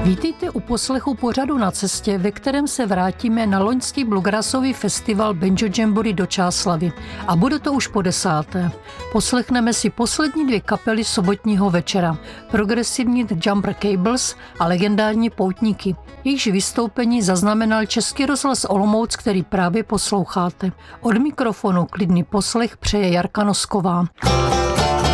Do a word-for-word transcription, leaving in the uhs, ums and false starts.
Vítejte u poslechu pořadu Na cestě, ve kterém se vrátíme na loňský bluegrassový festival Banjo Jamboree do Čáslavi. A bude to už po desáté. Poslechneme si poslední dvě kapely sobotního večera. Progresivní The Jumper Cables a legendární Poutníky. Jejichž vystoupení zaznamenal Český rozhlas Olomouc, který právě posloucháte. Od mikrofonu klidný poslech přeje Jarka Nosková.